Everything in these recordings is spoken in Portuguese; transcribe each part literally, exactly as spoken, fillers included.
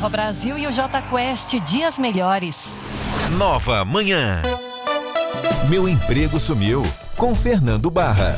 Nova Brasil e o J Quest, dias melhores. Nova Manhã. Meu emprego sumiu, com Fernando Barra.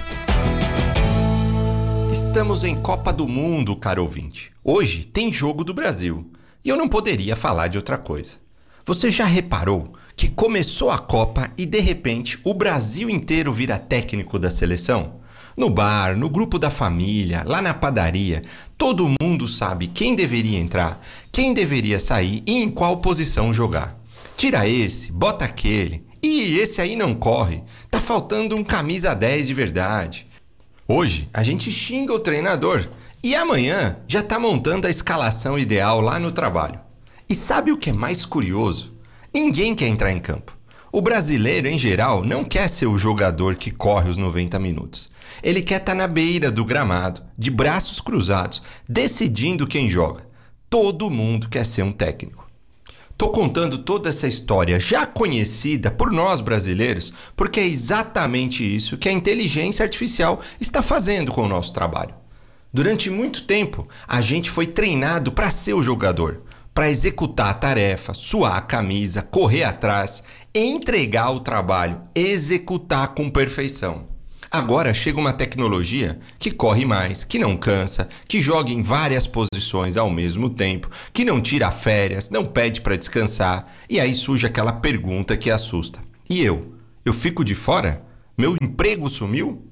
Estamos em Copa do Mundo, caro ouvinte. Hoje tem jogo do Brasil e eu não poderia falar de outra coisa. Você já reparou que começou a Copa e de repente o Brasil inteiro vira técnico da seleção? No bar, no grupo da família, lá na padaria, todo mundo sabe quem deveria entrar, quem deveria sair e em qual posição jogar. Tira esse, bota aquele, e esse aí não corre, tá faltando um camisa dez de verdade. Hoje a gente xinga o treinador e amanhã já tá montando a escalação ideal lá no trabalho. E sabe o que é mais curioso? Ninguém quer entrar em campo. O brasileiro, em geral, não quer ser o jogador que corre os noventa minutos. Ele quer estar na beira do gramado, de braços cruzados, decidindo quem joga. Todo mundo quer ser um técnico. Tô contando toda essa história já conhecida por nós brasileiros, porque é exatamente isso que a inteligência artificial está fazendo com o nosso trabalho. Durante muito tempo, a gente foi treinado para ser o jogador, para executar a tarefa, suar a camisa, correr atrás, entregar o trabalho, executar com perfeição. Agora chega uma tecnologia que corre mais, que não cansa, que joga em várias posições ao mesmo tempo, que não tira férias, não pede para descansar, e aí surge aquela pergunta que assusta. E eu? Eu fico de fora? Meu emprego sumiu?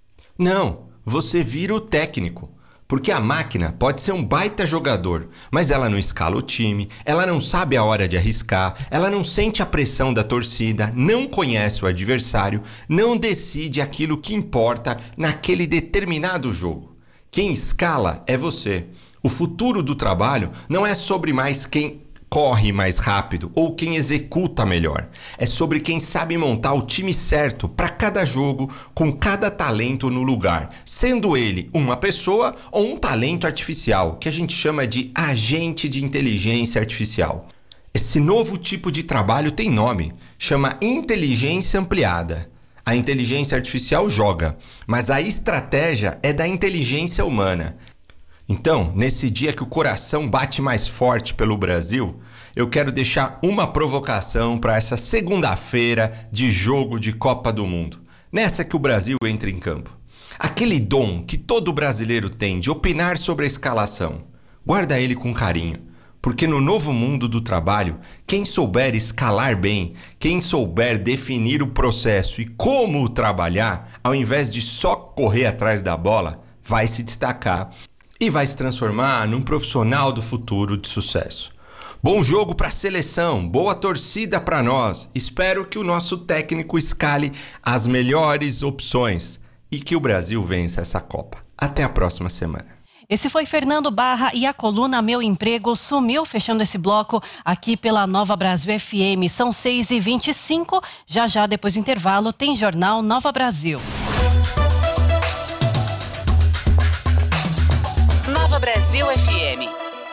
Não, você vira o técnico. Porque a máquina pode ser um baita jogador, mas ela não escala o time, ela não sabe a hora de arriscar, ela não sente a pressão da torcida, não conhece o adversário, não decide aquilo que importa naquele determinado jogo. Quem escala é você. O futuro do trabalho não é sobre mais quem corre mais rápido ou quem executa melhor. É sobre quem sabe montar o time certo para cada jogo, com cada talento no lugar, sendo ele uma pessoa ou um talento artificial, que a gente chama de agente de inteligência artificial. Esse novo tipo de trabalho tem nome, chama inteligência ampliada. A inteligência artificial joga, mas a estratégia é da inteligência humana. Então, nesse dia que o coração bate mais forte pelo Brasil, eu quero deixar uma provocação para essa segunda-feira de jogo de Copa do Mundo. Nessa que o Brasil entra em campo. Aquele dom que todo brasileiro tem de opinar sobre a escalação. Guarda ele com carinho, porque no novo mundo do trabalho, quem souber escalar bem, quem souber definir o processo e como trabalhar, ao invés de só correr atrás da bola, vai se destacar e vai se transformar num profissional do futuro de sucesso. Bom jogo para a seleção, boa torcida para nós. Espero que o nosso técnico escale as melhores opções e que o Brasil vença essa Copa. Até a próxima semana. Esse foi Fernando Barra e a coluna Meu Emprego Sumiu, fechando esse bloco aqui pela Nova Brasil F M. São seis e vinte e cinco, já já depois do intervalo tem Jornal Nova Brasil. Nova Brasil F M.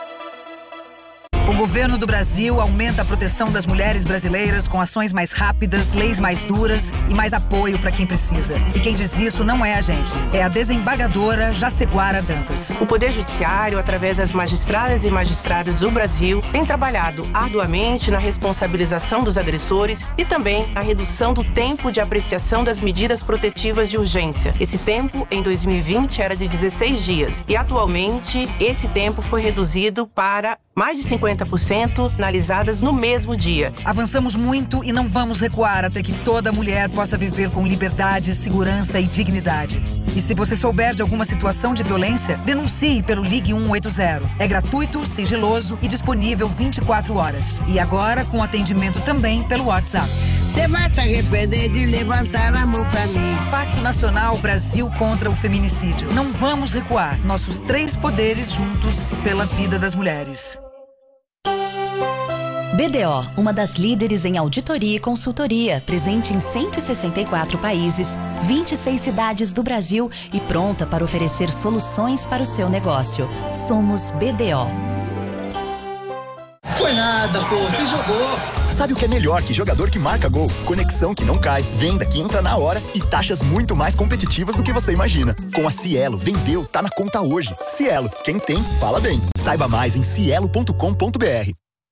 O governo do Brasil aumenta a proteção das mulheres brasileiras com ações mais rápidas, leis mais duras e mais apoio para quem precisa. E quem diz isso não é a gente, é a desembargadora Jaceguara Dantas. O Poder Judiciário, através das magistradas e magistrados do Brasil, tem trabalhado arduamente na responsabilização dos agressores e também a redução do tempo de apreciação das medidas protetivas de urgência. Esse tempo, em dois mil e vinte, era de dezesseis dias e atualmente esse tempo foi reduzido para mais de cinquenta por cento analisadas no mesmo dia. Avançamos muito e não vamos recuar até que toda mulher possa viver com liberdade, segurança e dignidade. E se você souber de alguma situação de violência, denuncie pelo Ligue um oito zero. É gratuito, sigiloso e disponível vinte e quatro horas. E agora com atendimento também pelo WhatsApp. Você vai se arrepender de levantar a mão pra mim. Pacto Nacional Brasil contra o Feminicídio. Não vamos recuar. Nossos três poderes juntos pela vida das mulheres. B D O, uma das líderes em auditoria e consultoria, presente em cento e sessenta e quatro países, vinte e seis cidades do Brasil e pronta para oferecer soluções para o seu negócio. Somos B D O. Foi nada, pô, você jogou. Sabe o que é melhor que jogador que marca gol? Conexão que não cai, venda que entra na hora e taxas muito mais competitivas do que você imagina. Com a Cielo, vendeu, tá na conta hoje. Cielo, quem tem, fala bem. Saiba mais em cielo ponto com ponto br.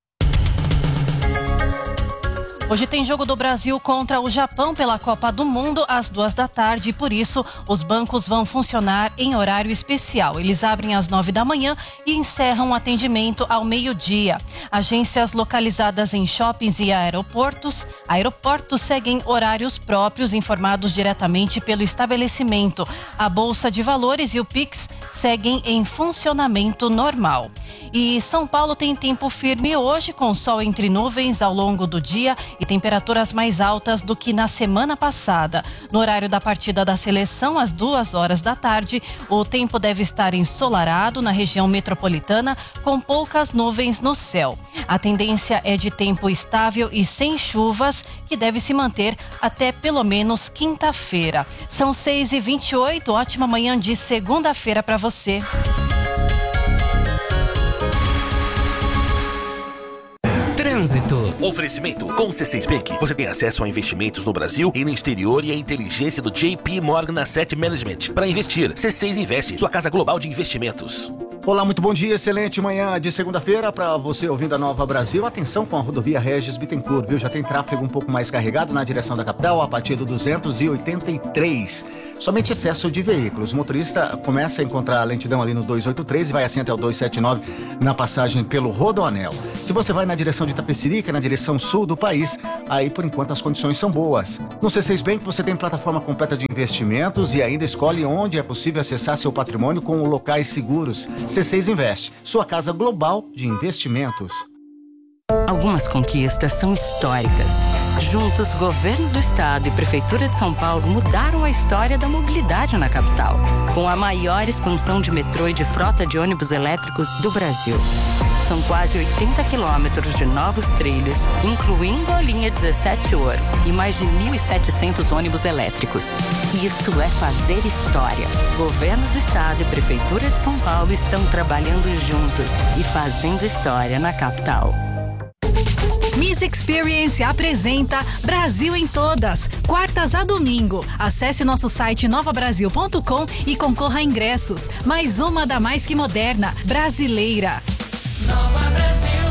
Hoje tem jogo do Brasil contra o Japão pela Copa do Mundo às duas da tarde e por isso os bancos vão funcionar em horário especial. Eles abrem às nove da manhã e encerram o atendimento ao meio-dia. Agências localizadas em shoppings e aeroportos, aeroportos seguem horários próprios informados diretamente pelo estabelecimento. A Bolsa de Valores e o Pix seguem em funcionamento normal. E São Paulo tem tempo firme hoje, com sol entre nuvens ao longo do dia e temperaturas mais altas do que na semana passada. No horário da partida da seleção, às duas horas da tarde, o tempo deve estar ensolarado na região metropolitana, com poucas nuvens no céu. A tendência é de tempo estável e sem chuvas, que deve se manter até pelo menos quinta-feira. São seis e vinte e oito, ótima manhã de segunda-feira para você. Trânsito. Oferecimento. Com o C seis Bank, você tem acesso a investimentos no Brasil e no exterior e a inteligência do J P Morgan Asset Management. Para investir, C seis Investe, sua casa global de investimentos. Olá, muito bom dia, excelente manhã de segunda-feira para você ouvindo a Nova Brasil. Atenção com a rodovia Regis Bittencourt, viu? Já tem tráfego um pouco mais carregado na direção da capital a partir do duzentos e oitenta e três. Somente excesso de veículos. O motorista começa a encontrar a lentidão ali no duzentos e oitenta e três e vai assim até o duzentos e setenta e nove na passagem pelo Rodoanel. Se você vai na direção de Itapecerica, na direção sul do país, aí por enquanto as condições são boas. No C seis Bank você tem plataforma completa de investimentos e ainda escolhe onde é possível acessar seu patrimônio com locais seguros. C seis Investe, sua casa global de investimentos. Algumas conquistas são históricas. Juntos, Governo do Estado e Prefeitura de São Paulo mudaram a história da mobilidade na capital, com a maior expansão de metrô e de frota de ônibus elétricos do Brasil. São quase oitenta quilômetros de novos trilhos, incluindo a linha dezessete Ouro e mais de mil e setecentos ônibus elétricos. Isso é fazer história. Governo do Estado e Prefeitura de São Paulo estão trabalhando juntos e fazendo história na capital. Miss Experience apresenta Brasil em Todas, quartas a domingo. Acesse nosso site nova brasil ponto com e concorra a ingressos. Mais uma da mais que moderna, brasileira. Nova Brasil.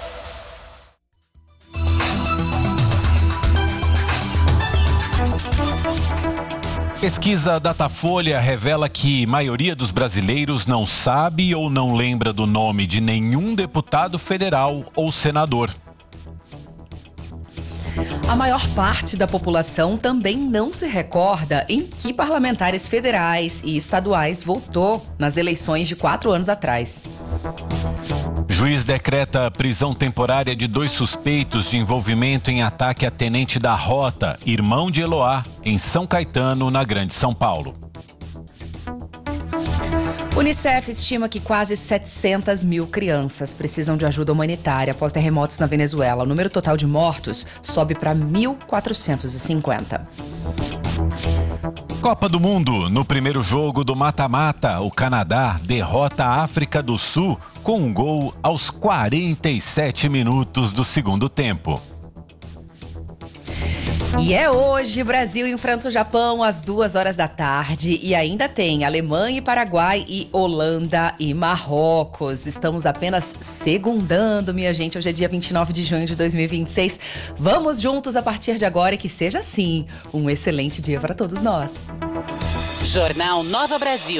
Pesquisa Datafolha revela que a maioria dos brasileiros não sabe ou não lembra do nome de nenhum deputado federal ou senador. A maior parte da população também não se recorda em que parlamentares federais e estaduais votou nas eleições de quatro anos atrás. Juiz decreta prisão temporária de dois suspeitos de envolvimento em ataque a tenente da Rota, irmão de Eloá, em São Caetano, na Grande São Paulo. Unicef estima que quase setecentas mil crianças precisam de ajuda humanitária após terremotos na Venezuela. O número total de mortos sobe para mil quatrocentos e cinquenta. Copa do Mundo. No primeiro jogo do mata-mata, o Canadá derrota a África do Sul com um gol aos quarenta e sete minutos do segundo tempo. E é hoje, Brasil enfrenta o Japão às duas horas da tarde e ainda tem Alemanha e Paraguai e Holanda e Marrocos. Estamos apenas segundando, minha gente. Hoje é dia vinte e nove de junho de dois mil e vinte e seis. Vamos juntos a partir de agora e que seja assim um excelente dia para todos nós. Jornal Nova Brasil.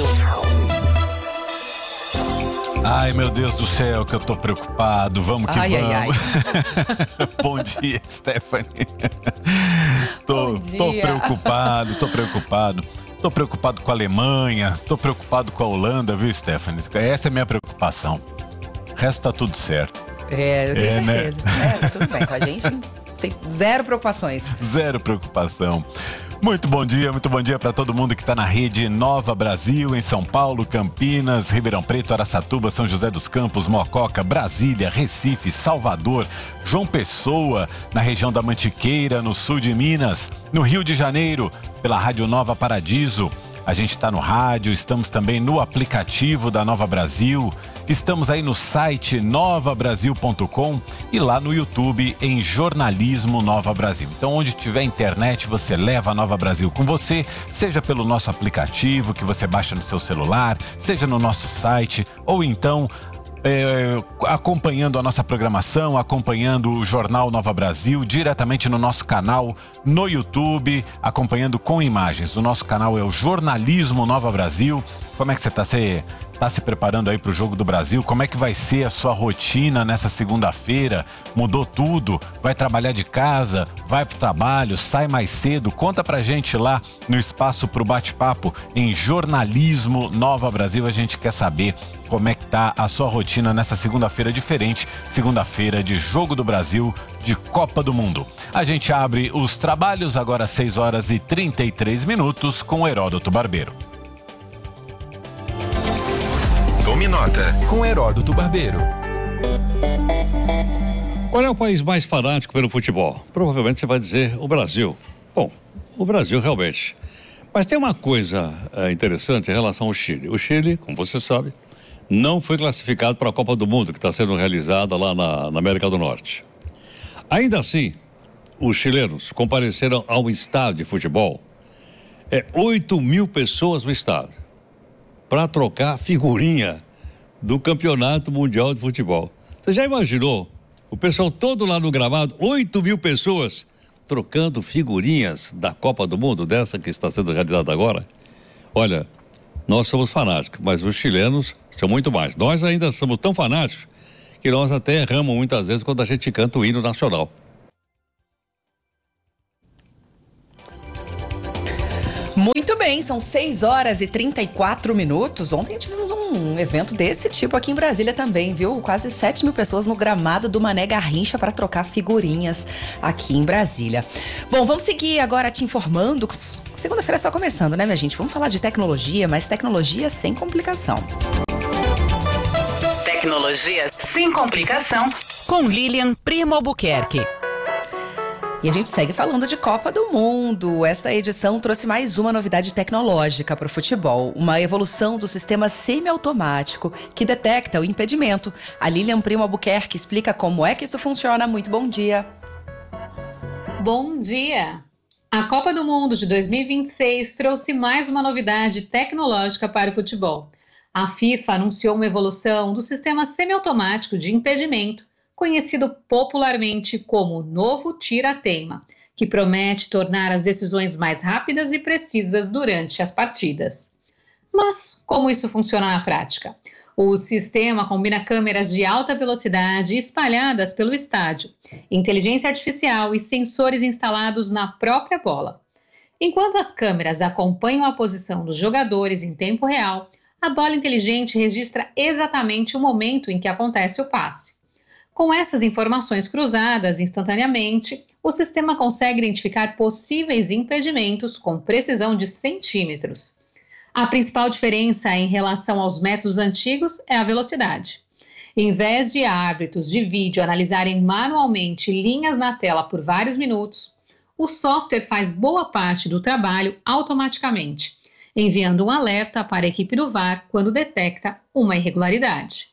Ai, meu Deus do céu, que eu tô preocupado. Vamos que ai, vamos. Ai, ai. Bom dia, Stephanie. tô, Bom dia. tô preocupado, tô preocupado. Tô preocupado com a Alemanha, tô preocupado com a Holanda, viu, Stephanie? Essa é a minha preocupação. O resto tá tudo certo. É, eu tenho é, certeza. Né? É, tudo bem. Com a gente, tem zero preocupações. Zero preocupação. Muito bom dia, muito bom dia para todo mundo que está na rede Nova Brasil, em São Paulo, Campinas, Ribeirão Preto, Araçatuba, São José dos Campos, Mococa, Brasília, Recife, Salvador, João Pessoa, na região da Mantiqueira, no sul de Minas, no Rio de Janeiro, pela Rádio Nova Paradiso, A gente está no rádio, estamos também no aplicativo da Nova Brasil, estamos aí no site nova brasil ponto com e lá no YouTube em Jornalismo Nova Brasil. Então, onde tiver internet, você leva a Nova Brasil com você, seja pelo nosso aplicativo que você baixa no seu celular, seja no nosso site, ou então É, acompanhando a nossa programação, acompanhando o Jornal Nova Brasil, diretamente no nosso canal no YouTube, acompanhando com imagens. O nosso canal é o Jornalismo Nova Brasil. Como é que você está? Você está se preparando aí para o Jogo do Brasil? Como é que vai ser a sua rotina nessa segunda-feira? Mudou tudo? Vai trabalhar de casa? Vai para o trabalho? Sai mais cedo? Conta pra gente lá no espaço pro bate-papo em Jornalismo Nova Brasil. A gente quer saber como é que tá a sua rotina nessa segunda-feira diferente, segunda-feira de Jogo do Brasil, de Copa do Mundo. A gente abre os trabalhos agora às seis horas e trinta e três minutos com Heródoto Barbeiro. Tome nota com Heródoto Barbeiro. Qual é o país mais fanático pelo futebol? Provavelmente você vai dizer o Brasil. Bom, o Brasil realmente. Mas tem uma coisa é, interessante em relação ao Chile. O Chile, como você sabe, não foi classificado para a Copa do Mundo, que está sendo realizada lá na, na América do Norte. Ainda assim, os chilenos compareceram ao estádio de futebol. É oito mil pessoas no estádio para trocar figurinha do Campeonato Mundial de Futebol. Você já imaginou? O pessoal todo lá no gramado, oito mil pessoas trocando figurinhas da Copa do Mundo, dessa que está sendo realizada agora? Olha, nós somos fanáticos, mas os chilenos são muito mais. Nós ainda somos tão fanáticos que nós até erramos muitas vezes quando a gente canta o hino nacional. Muito bem, são seis horas e trinta e quatro minutos. Ontem tivemos um evento desse tipo aqui em Brasília também, viu? Quase sete mil pessoas no gramado do Mané Garrincha para trocar figurinhas aqui em Brasília. Bom, vamos seguir agora te informando. Segunda-feira é só começando, né, minha gente? Vamos falar de tecnologia, mas tecnologia sem complicação. Tecnologia sem complicação com Lilian Primo Albuquerque. E a gente segue falando de Copa do Mundo. Esta edição trouxe mais uma novidade tecnológica para o futebol. Uma evolução do sistema semiautomático que detecta o impedimento. A Lilian Primo Albuquerque explica como é que isso funciona. Muito bom dia. Bom dia. A Copa do Mundo de dois mil e vinte e seis trouxe mais uma novidade tecnológica para o futebol. A FIFA anunciou uma evolução do sistema semiautomático de impedimento, conhecido popularmente como novo tira-teima, que promete tornar as decisões mais rápidas e precisas durante as partidas. Mas como isso funciona na prática? O sistema combina câmeras de alta velocidade espalhadas pelo estádio, inteligência artificial e sensores instalados na própria bola. Enquanto as câmeras acompanham a posição dos jogadores em tempo real, a bola inteligente registra exatamente o momento em que acontece o passe. Com essas informações cruzadas instantaneamente, o sistema consegue identificar possíveis impedimentos com precisão de centímetros. A principal diferença em relação aos métodos antigos é a velocidade. Em vez de árbitros de vídeo analisarem manualmente linhas na tela por vários minutos, o software faz boa parte do trabalho automaticamente, enviando um alerta para a equipe do V A R quando detecta uma irregularidade.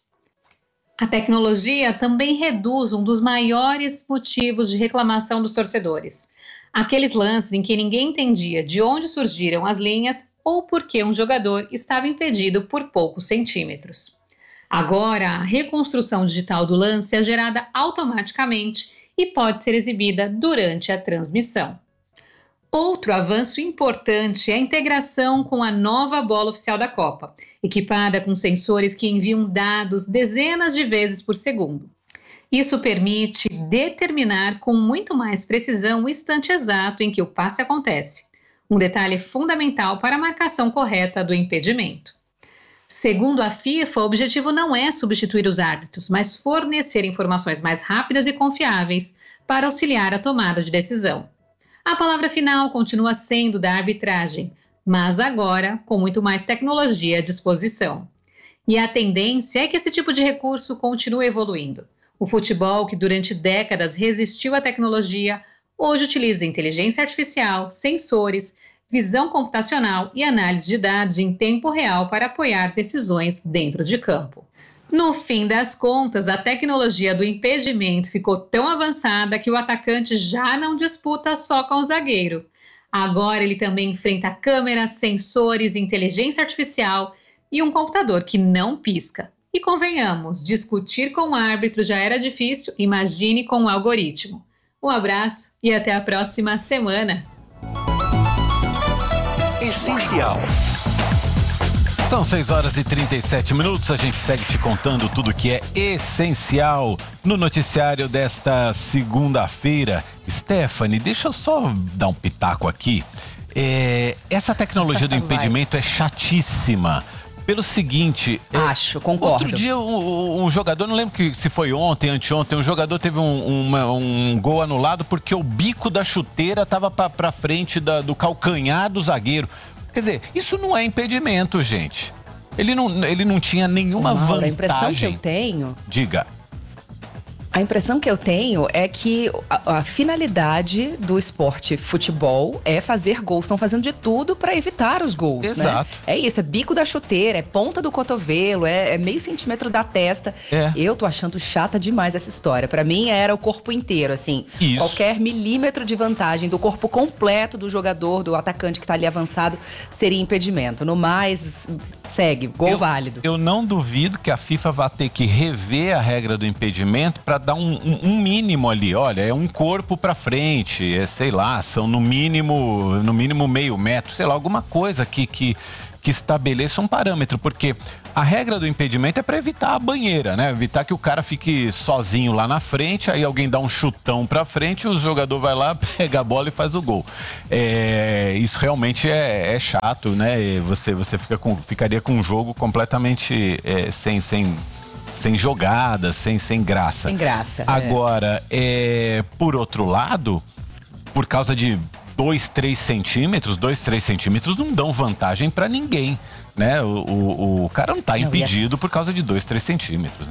A tecnologia também reduz um dos maiores motivos de reclamação dos torcedores. Aqueles lances em que ninguém entendia de onde surgiram as linhas ou porque um jogador estava impedido por poucos centímetros. Agora, a reconstrução digital do lance é gerada automaticamente e pode ser exibida durante a transmissão. Outro avanço importante é a integração com a nova bola oficial da Copa, equipada com sensores que enviam dados dezenas de vezes por segundo. Isso permite determinar com muito mais precisão o instante exato em que o passe acontece, um detalhe fundamental para a marcação correta do impedimento. Segundo a FIFA, o objetivo não é substituir os árbitros, mas fornecer informações mais rápidas e confiáveis para auxiliar a tomada de decisão. A palavra final continua sendo da arbitragem, mas agora com muito mais tecnologia à disposição. E a tendência é que esse tipo de recurso continue evoluindo. O futebol, que durante décadas resistiu à tecnologia, hoje utiliza inteligência artificial, sensores, visão computacional e análise de dados em tempo real para apoiar decisões dentro de campo. No fim das contas, a tecnologia do impedimento ficou tão avançada que o atacante já não disputa só com o zagueiro. Agora ele também enfrenta câmeras, sensores, inteligência artificial e um computador que não pisca. E convenhamos, discutir com o árbitro já era difícil, imagine com o algoritmo. Um abraço e até a próxima semana. Essencial. São seis horas e trinta e sete minutos, a gente segue te contando tudo que é essencial no noticiário desta segunda-feira. Stephanie, deixa eu só dar um pitaco aqui. É, essa tecnologia do impedimento é chatíssima. Pelo seguinte... Acho, concordo. Outro dia um, um jogador, não lembro que, se foi ontem, anteontem, um jogador teve um, uma, um gol anulado porque o bico da chuteira estava para frente da, do calcanhar do zagueiro. Quer dizer, isso não é impedimento, gente. Ele não, ele não tinha nenhuma Mauro, vantagem. A impressão que eu tenho... Diga. A impressão que eu tenho é que a, a finalidade do esporte futebol é fazer gols. Estão fazendo de tudo para evitar os gols, Exato. Né? É isso, é bico da chuteira, é ponta do cotovelo, é, é meio centímetro da testa. É. Eu tô achando chata demais essa história. Para mim era o corpo inteiro, assim. Isso. Qualquer milímetro de vantagem do corpo completo do jogador, do atacante que tá ali avançado, seria impedimento. No mais, segue, gol eu, válido. Eu não duvido que a FIFA vá ter que rever a regra do impedimento para dar um, um, um mínimo ali. Olha, é um corpo para frente, é, sei lá, são no mínimo, no mínimo meio metro, sei lá, alguma coisa que, que, que estabeleça um parâmetro, porque a regra do impedimento é para evitar a banheira, né? Evitar que o cara fique sozinho lá na frente, aí alguém dá um chutão para frente, o jogador vai lá, pega a bola e faz o gol. É, isso realmente é, é chato, né? Você, você fica com, ficaria com um jogo completamente é, sem... sem sem jogada, sem, sem graça. Sem graça. Agora, é. É, por outro lado, por causa de dois, três centímetros, dois, três centímetros não dão vantagem pra ninguém, né? O, o, o cara não tá impedido por causa de dois, três centímetros, né?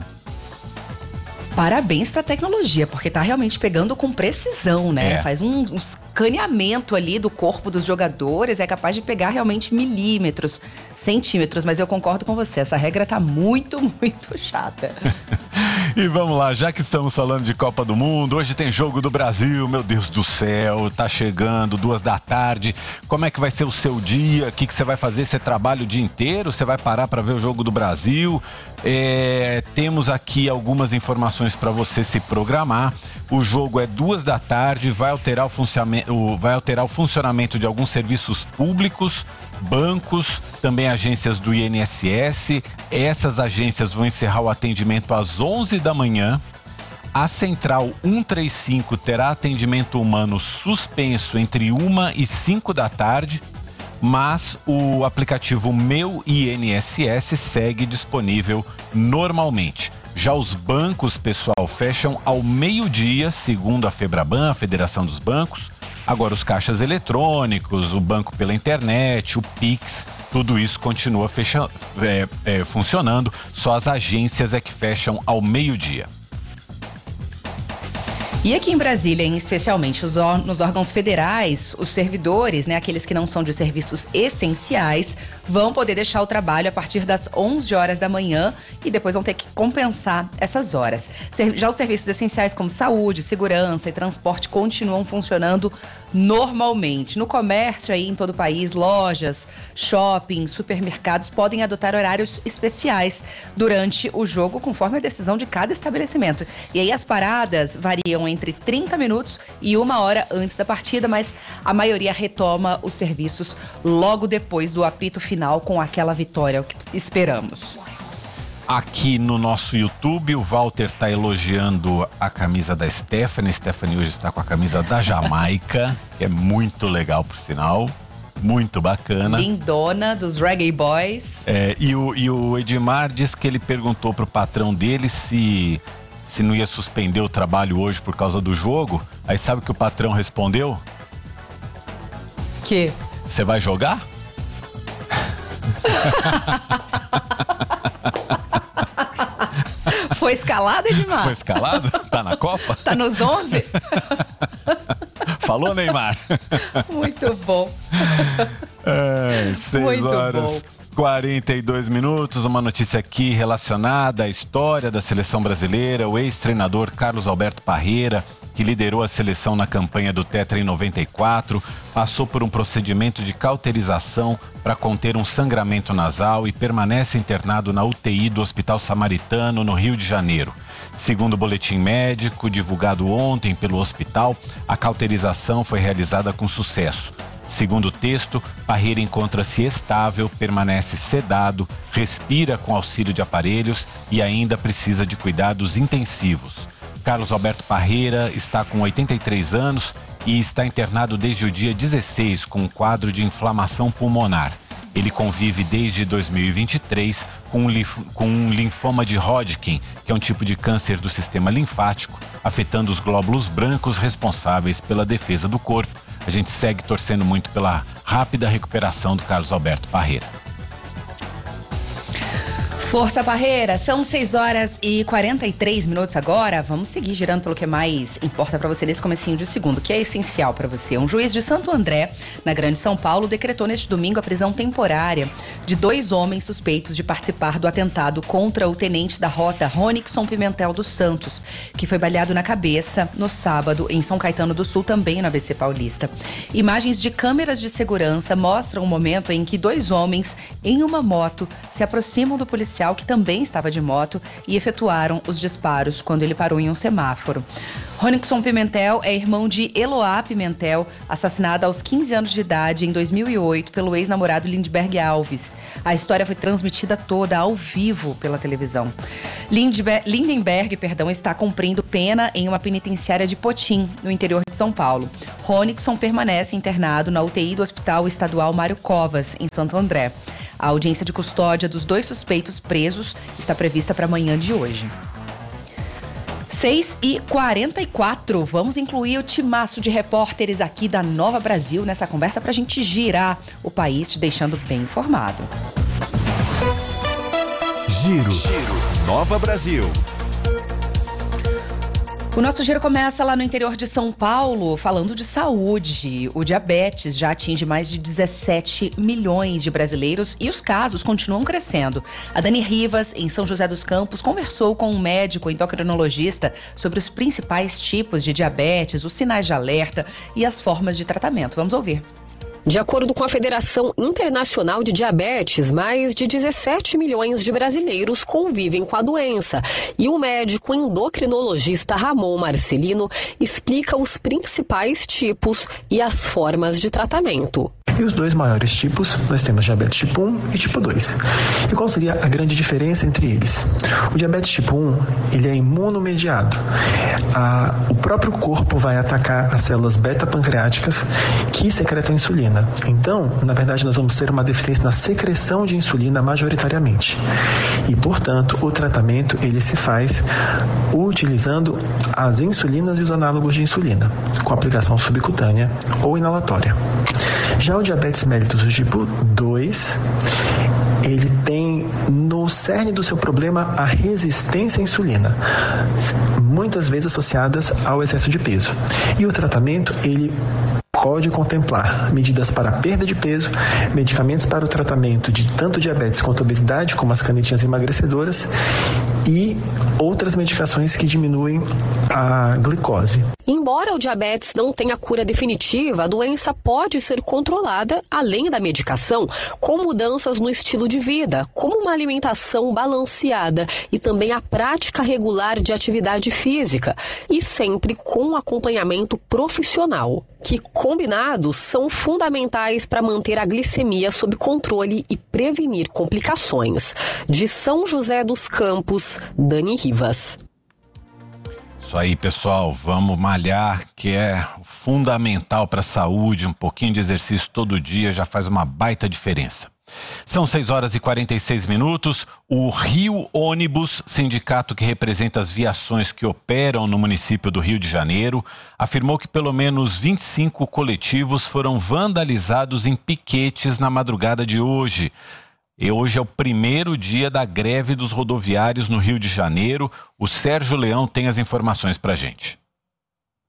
Parabéns pra tecnologia, porque tá realmente pegando com precisão, né? É. Faz um, um escaneamento ali do corpo dos jogadores, é capaz de pegar realmente milímetros, centímetros, mas eu concordo com você, essa regra tá muito, muito chata. E vamos lá, já que estamos falando de Copa do Mundo, hoje tem jogo do Brasil, meu Deus do céu, tá chegando, duas da tarde. Como é que vai ser o seu dia? O que, que você vai fazer? Você trabalha o dia inteiro? Você vai parar para ver o jogo do Brasil? É, temos aqui algumas informações para você se programar. O jogo é duas da tarde, vai alterar o funcionamento, vai alterar o funcionamento de alguns serviços públicos, bancos, também agências do I N S S. Essas agências vão encerrar o atendimento às onze da manhã. A Central cento e trinta e cinco terá atendimento humano suspenso entre uma e cinco da tarde, mas o aplicativo Meu I N S S segue disponível normalmente. Já os bancos, pessoal, fecham ao meio-dia, segundo a FEBRABAN, a Federação dos Bancos. Agora, os caixas eletrônicos, o banco pela internet, o Pix, tudo isso continua fecha, é, é, funcionando. Só as agências é que fecham ao meio-dia. E aqui em Brasília, especialmente os ó, nos órgãos federais, os servidores, né, aqueles que não são de serviços essenciais, vão poder deixar o trabalho a partir das onze horas da manhã e depois vão ter que compensar essas horas. Já os serviços essenciais como saúde, segurança e transporte continuam funcionando normalmente. No comércio aí em todo o país, lojas, shoppings, supermercados podem adotar horários especiais durante o jogo, conforme a decisão de cada estabelecimento. E aí as paradas variam entre trinta minutos e uma hora antes da partida, mas a maioria retoma os serviços logo depois do apito final com aquela vitória, o que esperamos. Aqui no nosso YouTube, o Walter tá elogiando a camisa da Stephanie. Stephanie hoje está com a camisa da Jamaica, que é muito legal, por sinal. Muito bacana. Lindona, dos Reggae Boys. É, e, o, e o Edmar disse que ele perguntou pro patrão dele se, se não ia suspender o trabalho hoje por causa do jogo. Aí sabe o que o patrão respondeu? Que? Você vai jogar? Foi escalado, Edmar? Foi escalado? Tá na Copa? Tá nos onze? Falou, Neymar? Muito bom. É, seis horas e quarenta e dois minutos. Uma notícia aqui relacionada à história da seleção brasileira. O ex-treinador Carlos Alberto Parreira, que liderou a seleção na campanha do Tetra em noventa e quatro, passou por um procedimento de cauterização para conter um sangramento nasal e permanece internado na U T I do Hospital Samaritano, no Rio de Janeiro. Segundo o boletim médico divulgado ontem pelo hospital, a cauterização foi realizada com sucesso. Segundo o texto, Parreira encontra-se estável, permanece sedado, respira com auxílio de aparelhos e ainda precisa de cuidados intensivos. Carlos Alberto Parreira está com oitenta e três anos e está internado desde o dia dezesseis com um quadro de inflamação pulmonar. Ele convive desde dois mil e vinte e três com um, linf... com um linfoma de Hodgkin, que é um tipo de câncer do sistema linfático, afetando os glóbulos brancos responsáveis pela defesa do corpo. A gente segue torcendo muito pela rápida recuperação do Carlos Alberto Parreira. Força Parreira, são seis horas e quarenta e três minutos agora. Vamos seguir girando pelo que mais importa para você nesse comecinho de segundo, que é essencial para você. Um juiz de Santo André, na Grande São Paulo, decretou neste domingo a prisão temporária de dois homens suspeitos de participar do atentado contra o tenente da rota Ronixon Pimentel dos Santos, que foi baleado na cabeça no sábado em São Caetano do Sul, também no A B C Paulista. Imagens de câmeras de segurança mostram o momento em que dois homens em uma moto se aproximam do policial, que também estava de moto, e efetuaram os disparos quando ele parou em um semáforo. Ronixon Pimentel é irmão de Eloá Pimentel, assassinada aos quinze anos de idade em dois mil e oito pelo ex-namorado Lindbergh Alves. A história foi transmitida toda ao vivo pela televisão. Lindbergh, Lindenberg, perdão, está cumprindo pena em uma penitenciária de Potim, no interior de São Paulo. Ronixon permanece internado na U T I do Hospital Estadual Mário Covas, em Santo André. A audiência de custódia dos dois suspeitos presos está prevista para amanhã de hoje. seis e quarenta e quatro, vamos incluir o timaço de repórteres aqui da Nova Brasil nessa conversa para a gente girar o país, te deixando bem informado. Giro, Giro. Nova Brasil. O nosso giro começa lá no interior de São Paulo, falando de saúde. O diabetes já atinge mais de dezessete milhões de brasileiros e os casos continuam crescendo. A Dani Rivas, em São José dos Campos, conversou com um médico endocrinologista sobre os principais tipos de diabetes, os sinais de alerta e as formas de tratamento. Vamos ouvir. De acordo com a Federação Internacional de Diabetes, mais de dezessete milhões de brasileiros convivem com a doença. E o médico endocrinologista Ramon Marcelino explica os principais tipos e as formas de tratamento. E os dois maiores tipos, nós temos diabetes tipo um e tipo dois. E qual seria a grande diferença entre eles? O diabetes tipo um, ele é imunomediado. A, o próprio corpo vai atacar as células beta-pancreáticas que secretam insulina. Então, na verdade, nós vamos ter uma deficiência na secreção de insulina majoritariamente. E, portanto, o tratamento ele se faz utilizando as insulinas e os análogos de insulina, com aplicação subcutânea ou inalatória. Já o diabetes mellitus tipo dois, ele tem no cerne do seu problema a resistência à insulina, muitas vezes associadas ao excesso de peso. E o tratamento, ele pode contemplar medidas para a perda de peso, medicamentos para o tratamento de tanto diabetes quanto obesidade, como as canetinhas emagrecedoras, e outras medicações que diminuem a glicose. Embora o diabetes não tenha cura definitiva, a doença pode ser controlada, além da medicação, com mudanças no estilo de vida, como uma alimentação balanceada e também a prática regular de atividade física, e sempre com acompanhamento profissional, que combinados são fundamentais para manter a glicemia sob controle e prevenir complicações. De São José dos Campos, Dani Rivas. Isso aí, pessoal, vamos malhar, que é fundamental para a saúde. Um pouquinho de exercício todo dia já faz uma baita diferença. São seis horas e quarenta e seis minutos. O Rio Ônibus, sindicato que representa as viações que operam no município do Rio de Janeiro, afirmou que pelo menos vinte e cinco coletivos foram vandalizados em piquetes na madrugada de hoje. E hoje é o primeiro dia da greve dos rodoviários no Rio de Janeiro. O Sérgio Leão tem as informações pra gente.